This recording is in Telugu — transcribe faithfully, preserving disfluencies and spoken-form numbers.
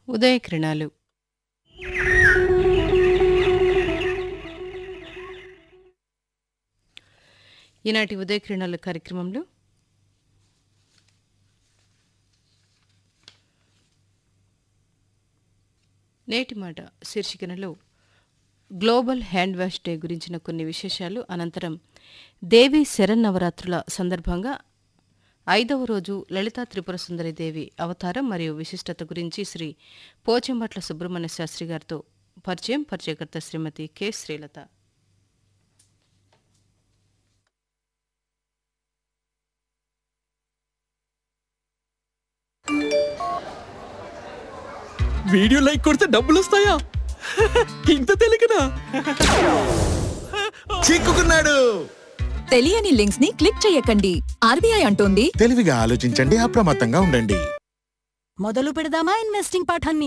ఉదయ కిరణాలు. ఈనాటి ఉదయ కిరణాలు కార్యక్రమంలో నేటి మాట శీర్షికనలో గ్లోబల్ హ్యాండ్ వాష్ డే గురించిన కొన్ని విశేషాలు, అనంతరం దేవి శరన్నవరాత్రుల సందర్భంగా ఐదవ రోజు లలితా త్రిపుర సుందరి దేవి అవతారం మరియు విశిష్టత గురించి శ్రీ పోచంబట్ల సుబ్రహ్మణ్య శాస్త్రి గారితో పరిచయం. పరిచయకర్త శ్రీమతి కె శ్రీలత. వీడియో లైక్ కొడితే డబ్బులు వస్తాయా? ఇంత తెలియకనా? చిక్కుకున్నాడు. తెలియని లింక్స్ ని క్లిక్ చేయకండి. ఆర్బీఐ అంటోంది తెలివిగా ఆలోచించండి, అప్రమత్తంగా ఉండండి. మొదలు పెడదామా ఇన్వెస్టింగ్ పాఠాన్ని?